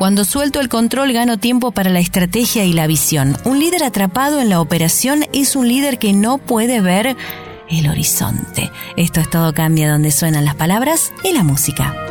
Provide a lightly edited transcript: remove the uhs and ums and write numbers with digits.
Cuando suelto el control gano tiempo para la estrategia y la visión. Un líder atrapado en la operación es un líder que no puede ver el horizonte. Esto es Todo Cambia, donde suenan las palabras y la música.